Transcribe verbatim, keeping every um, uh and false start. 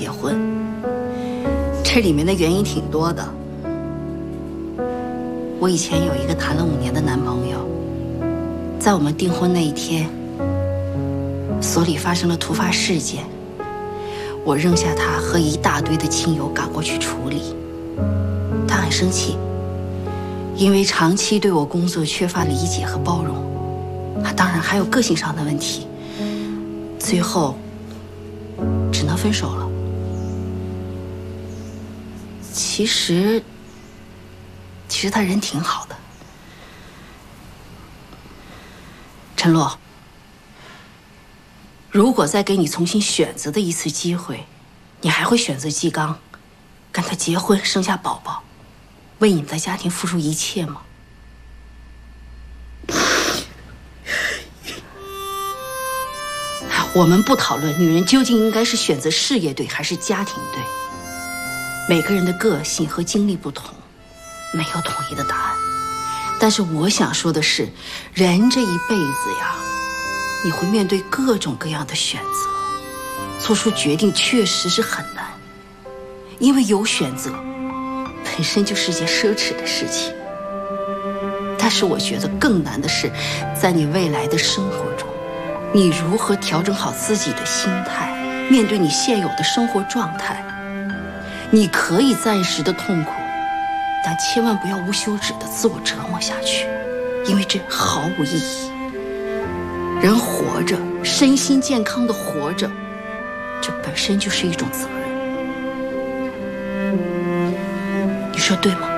结婚。这里面的原因挺多的。我以前有一个谈了五年的男朋友，在我们订婚那一天，所里发生了突发事件，我扔下他和一大堆的亲友赶过去处理。他很生气，因为长期对我工作缺乏理解和包容，啊，当然还有个性上的问题，最后只能分手了。其实，其实他人挺好的。陈洛，如果再给你重新选择的一次机会，你还会选择纪刚，跟他结婚，生下宝宝，为你们的家庭付出一切吗？我们不讨论女人究竟应该是选择事业对还是家庭对，每个人的个性和经历不同，没有统一的答案。但是我想说的是，人这一辈子呀，你会面对各种各样的选择，做出决定确实是很难，因为有选择本身就是件奢侈的事情。但是我觉得更难的是，在你未来的生活中，你如何调整好自己的心态，面对你现有的生活状态。你可以暂时的痛苦，但千万不要无休止的自我折磨下去，因为这毫无意义。人活着，身心健康的活着，这本身就是一种责任。你说对吗？